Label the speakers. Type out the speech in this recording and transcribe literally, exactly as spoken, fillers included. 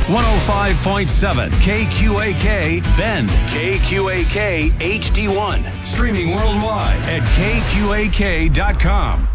Speaker 1: one oh five point seven K Q A K Bend, K Q A K H D one. Streaming worldwide at K Q A K dot com.